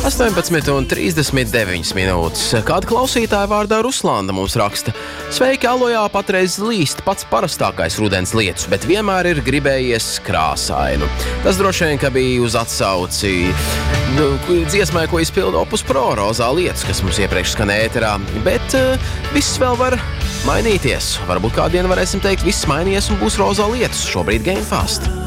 18:39 minūtes. Kāda klausītāja vārdā Ruslanda mums raksta: Sveiki, Alojā patreiz līst pats parastākais rudens lietus, bet vienmēr ir gribējies krāsainu. Tas droši vien, ka bija uz atsauci dziesmai, ko izpilda Opus Pro rozā lietus, kas mums iepriekš skan ēterā, bet viss vēl var mainīties. Varbūt kādien varēsim teikt, viss mainījies un būs rozā lietus. Šobrīd Gamefast.